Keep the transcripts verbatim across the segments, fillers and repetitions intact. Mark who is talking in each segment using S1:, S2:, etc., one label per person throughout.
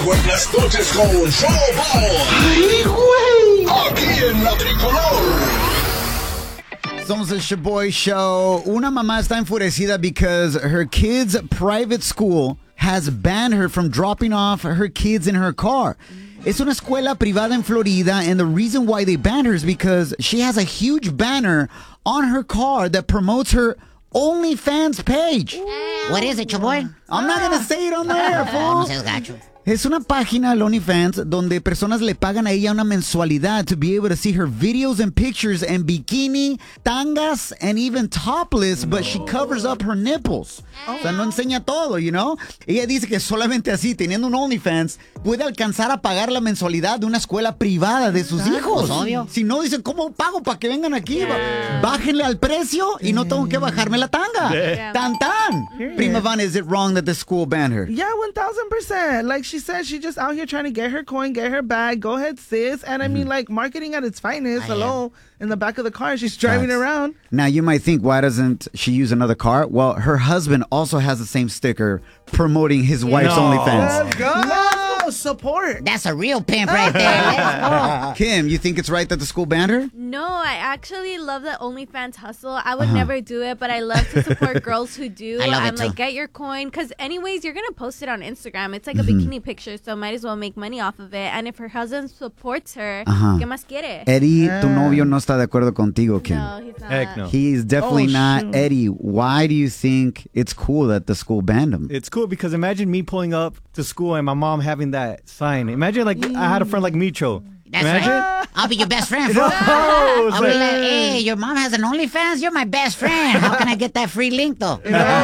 S1: Buenas noches con Showboy. ¡Ay, güey! Aquí en La Tricolor.
S2: Somos el Showboy Show. Una mamá está enfurecida because her kid's private school has banned her from dropping off her kids in her car. Es una escuela privada en Florida, and the reason why they banned her is because she has a huge banner on her car that promotes her OnlyFans page.
S3: What is it, Showboy?
S2: I'm not going to say it on the air, fool.
S3: No seas gacho.
S2: Es una página, el OnlyFans, donde personas le pagan a ella una mensualidad to be able to see her videos and pictures in bikini, tangas, and even topless, but she covers up her nipples. O sea, no enseña todo, you know? Ella dice que solamente así, teniendo un OnlyFans, puede alcanzar a pagar la mensualidad de una escuela privada de sus hijos.
S3: Obvio.
S2: Si no, dicen, ¿cómo pago para que vengan aquí? Bájenle al precio y no tengo que bajarme la tanga.
S4: Yeah.
S2: Tan tan.
S4: Period.
S2: Prima Van, is it wrong that the school banned her?
S4: Yeah, one thousand percent. Like she said, she's just out here trying to get her coin, get her bag. Go ahead, sis. And I mean, like, marketing at its finest. Hello, in the back of the car, she's driving
S2: Facts.
S4: around.
S2: Now, you might think, why doesn't she use another car? Well, her husband also has the same sticker promoting his wife's
S5: No.
S2: OnlyFans.
S4: Let's go. No, support.
S3: That's a real pimp right there. Let's go.
S2: Kim, you think it's right that the school banned her?
S6: No, I actually love the OnlyFans hustle. I would never do it, but I love to support girls who do.
S3: I love it
S6: I'm
S3: too.
S6: like, get your coin. Because anyways, you're going to post it on Instagram. It's like a bikini picture, so might as well make money off of it. And if her husband supports her,
S2: Ajá.
S6: ¿qué más quiere?
S2: Eddie, tu novio no está de acuerdo contigo, Kim.
S6: No, he's not.
S5: Heck no.
S2: He's definitely
S4: Oh,
S2: not.
S4: shoot.
S2: Eddie, why do you think it's cool that the school banned him?
S5: It's cool because imagine me pulling up to school and my mom having that sign. Imagine like I had a friend like Micho.
S3: That's
S5: Imagine.
S3: right. I'll be your best friend, bro.
S5: No, it's
S3: I'll be
S5: like-
S3: like, hey, your mom has an OnlyFans? You're my best friend. How can I get that free link, though?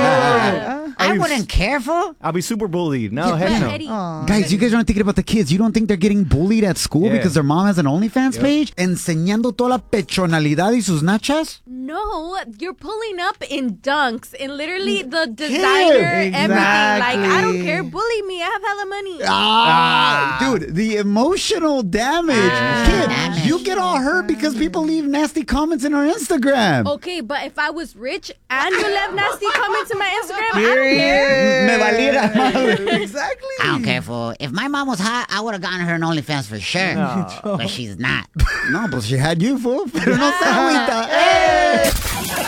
S3: I
S5: Are you-
S3: wouldn't care, fool.
S5: I'll be super bullied. No, heck no.
S6: Eddie,
S2: Guys, you guys aren't thinking about the kids. You don't think they're getting bullied at school
S5: Yeah.
S2: because their mom has an OnlyFans page? Enseñando toda la pechonalidad y sus nachas?
S6: no, you're pulling up in dunks, in literally the designer, everything. Like, I don't care. Bully me. I have hella money.
S2: Ah, dude, the emotional damage. Kid,
S3: damage.
S2: you get all hurt because people leave nasty comments in our Instagram.
S6: Okay, but if I was rich and you left nasty comments in my Instagram, I don't care.
S2: Me valiera madre.
S4: Exactly.
S3: I don't care, fool. If my mom was hot, I would have gotten her an OnlyFans for sure. But she's not.
S2: No, but she had you, fool. Pero no se agüita.